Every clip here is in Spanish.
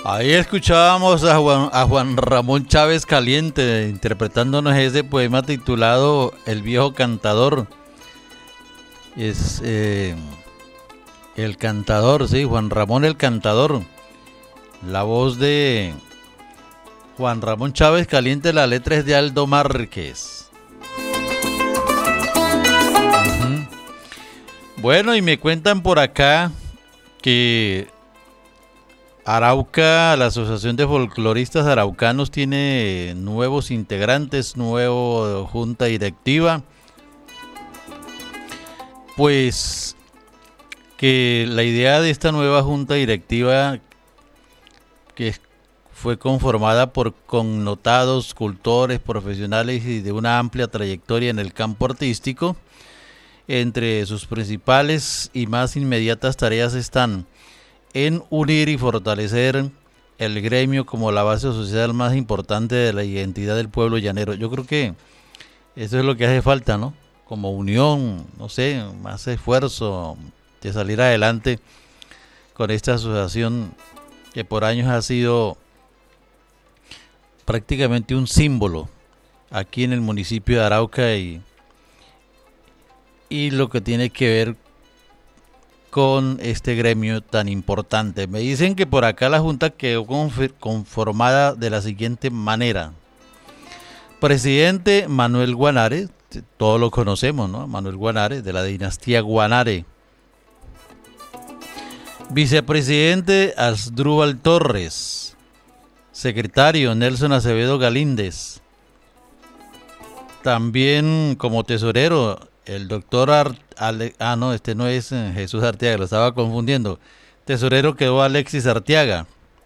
Ahí escuchábamos a Juan Ramón Chávez Caliente interpretándonos ese poema titulado El viejo cantador. Es el cantador, sí, Juan Ramón el cantador. La voz de Juan Ramón Chávez Caliente, la letra es de Aldo Márquez. Bueno, y me cuentan por acá que Arauca, la Asociación de Folcloristas Araucanos, tiene nuevos integrantes, nueva junta directiva. Pues que la idea de esta nueva junta directiva, que fue conformada por connotados cultores, profesionales y de una amplia trayectoria en el campo artístico, entre sus principales y más inmediatas tareas están en unir y fortalecer el gremio como la base social más importante de la identidad del pueblo llanero. Yo creo que eso es lo que hace falta, ¿no? Como unión, no sé, más esfuerzo de salir adelante con esta asociación que por años ha sido prácticamente un símbolo aquí en el municipio de Arauca y lo que tiene que ver con este gremio tan importante. Me dicen que por acá la junta quedó conformada de la siguiente manera: presidente Manuel Guanare, todos lo conocemos, ¿no? Manuel Guanare, de la dinastía Guanare. Vicepresidente Asdrúbal Torres. Secretario Nelson Acevedo Galíndez. También como tesorero el doctor este no es Jesús Arteaga, lo estaba confundiendo. Tesorero quedó Alexis Arteaga.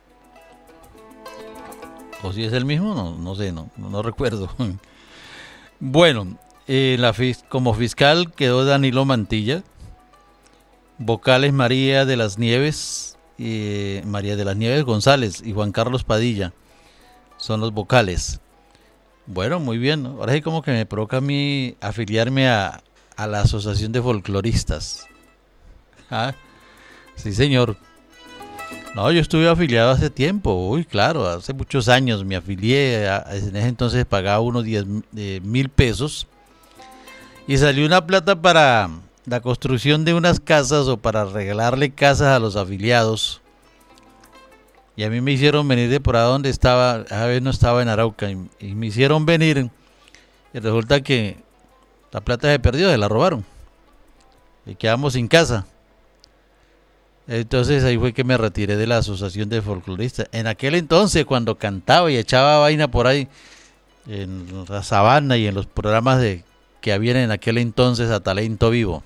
¿O si es el mismo? No sé, no recuerdo. Bueno, como fiscal quedó Danilo Mantilla. Vocales María de las Nieves González y Juan Carlos Padilla son los vocales. Bueno, muy bien, ¿no? Ahora sí como que me provoca a mí afiliarme a la Asociación de Folcloristas. ¿Ah? Sí, señor. No, yo estuve afiliado hace tiempo. Uy, claro, hace muchos años me afilié. En ese entonces pagaba unos 10,000 pesos. Y salió una plata para la construcción de unas casas o para regalarle casas a los afiliados. Y a mí me hicieron venir de por ahí donde estaba. A veces no estaba en Arauca. Y me hicieron venir. Y resulta que la plata se perdió, se la robaron. Y quedamos sin casa. Entonces ahí fue que me retiré de la Asociación de Folcloristas. En aquel entonces, cuando cantaba y echaba vaina por ahí, en la sabana y en los programas que habían en aquel entonces a talento vivo.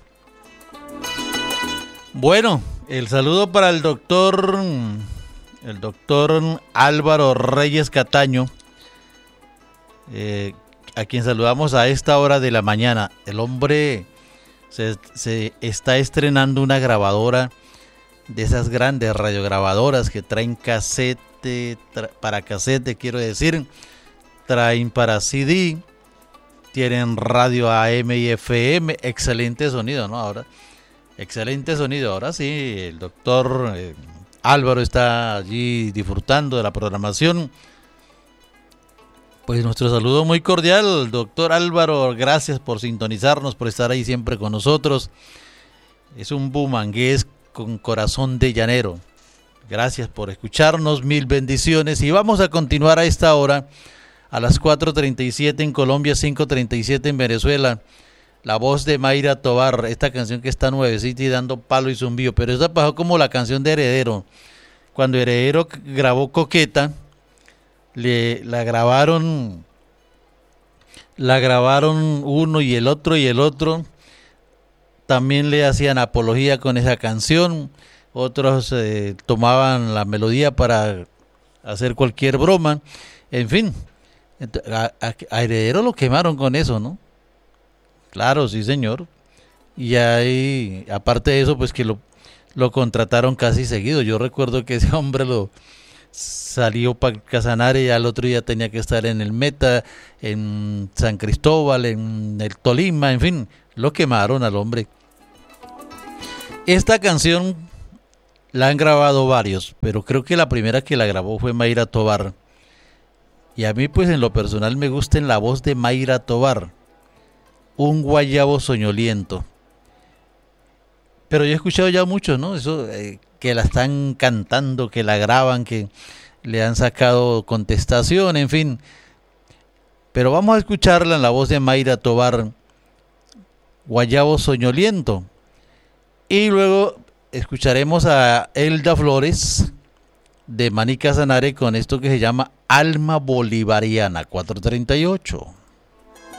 Bueno, el saludo para el doctor Álvaro Reyes Cataño, a quien saludamos a esta hora de la mañana. El hombre se está estrenando una grabadora de esas grandes radiograbadoras que traen casete, para casete quiero decir, traen para CD, tienen radio AM y FM, excelente sonido, ¿no? Excelente sonido, ahora sí, el doctor Álvaro está allí disfrutando de la programación. Pues nuestro saludo muy cordial, doctor Álvaro, gracias por sintonizarnos, por estar ahí siempre con nosotros. Es un bumangués con corazón de llanero. Gracias por escucharnos, mil bendiciones. Y vamos a continuar a esta hora, a las 4:37 en Colombia, 5:37 en Venezuela. La voz de Mayra Tobar, esta canción que está nuevecita y dando palo y zumbío, pero esta pasó como la canción de Heredero. Cuando Heredero grabó Coqueta, la grabaron uno y el otro. También le hacían apología con esa canción. Otros tomaban la melodía para hacer cualquier broma. En fin, a Heredero lo quemaron con eso, ¿no? Claro, sí, señor. Y ahí, aparte de eso, pues que lo contrataron casi seguido. Yo recuerdo que ese hombre salió para Casanare y al otro día tenía que estar en el Meta, en San Cristóbal, en el Tolima, en fin, lo quemaron al hombre. Esta canción La han grabado varios, pero creo que la primera que la grabó fue Mayra Tovar. Y a mí pues en lo personal me gusta en la voz de Mayra Tovar, Un guayabo soñoliento. Pero yo he escuchado ya muchos, ¿no? Eso, que la están cantando, que la graban, que le han sacado contestación, en fin. Pero vamos a escucharla en la voz de Mayra Tovar, Guayabo Soñoliento. Y luego escucharemos a Elda Flores de Maní Casanare con esto que se llama Alma Bolivariana 438.